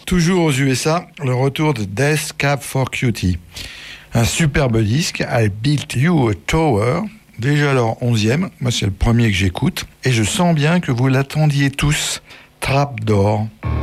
Toujours aux USA, le retour de Death Cab for Cutie. Un superbe disque, I Built You a Tower, déjà leur 11e, moi c'est le premier que j'écoute, et je sens bien que vous l'attendiez tous, Trapdoor.